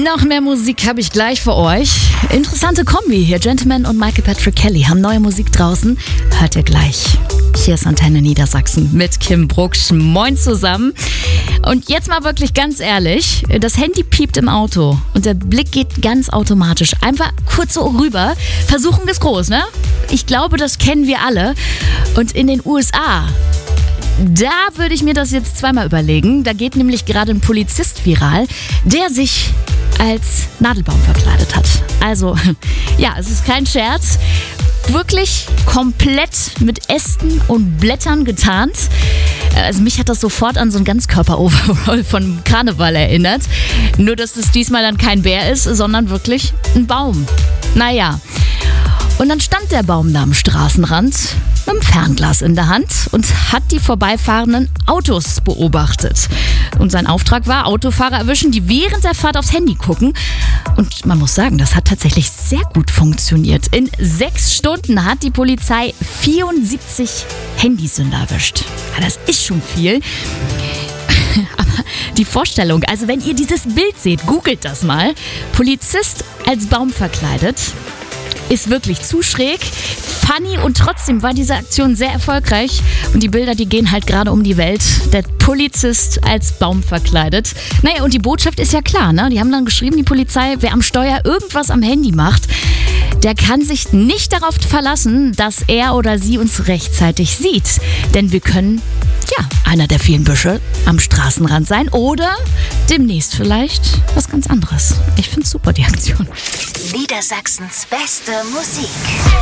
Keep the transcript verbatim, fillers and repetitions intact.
Noch mehr Musik habe ich gleich für euch. Interessante Kombi hier. Gentleman und Michael Patrick Kelly haben neue Musik draußen. Hört ihr gleich. Hier ist Antenne Niedersachsen mit Kim Brucksch. Moin zusammen. Und jetzt mal wirklich ganz ehrlich, das Handy piept im Auto und der Blick geht ganz automatisch. Einfach kurz so rüber. Versuchung ist groß, ne? Ich glaube, das kennen wir alle. Und in den U S A, da würde ich mir das jetzt zweimal überlegen. Da geht nämlich gerade ein Polizist viral, der sich als Nadelbaum verkleidet hat. Also, ja, es ist kein Scherz. Wirklich komplett mit Ästen und Blättern getarnt. Also mich hat das sofort an so ein Ganzkörper-Overall von Karneval erinnert. Nur, dass es diesmal dann kein Bär ist, sondern wirklich ein Baum. Naja. Und dann stand der Baum da am Straßenrand mit einem Fernglas in der Hand und hat die vorbeifahrenden Autos beobachtet. Und sein Auftrag war, Autofahrer erwischen, die während der Fahrt aufs Handy gucken. Und man muss sagen, das hat tatsächlich sehr gut funktioniert. In sechs Stunden hat die Polizei vierundsiebzig Handysünder erwischt. Ja, das ist schon viel. Aber die Vorstellung, also wenn ihr dieses Bild seht, googelt das mal. Polizist als Baum verkleidet. Ist wirklich zu schräg, funny und trotzdem war diese Aktion sehr erfolgreich. Und die Bilder, die gehen halt gerade um die Welt. Der Polizist als Baum verkleidet. Naja, und die Botschaft ist ja klar, ne? Die haben dann geschrieben, die Polizei, wer am Steuer irgendwas am Handy macht, der kann sich nicht darauf verlassen, dass er oder sie uns rechtzeitig sieht. Denn wir können, ja, einer der vielen Büsche am Straßenrand sein oder demnächst vielleicht was ganz anderes. Ich find's super, die Aktion. Niedersachsens beste Musik.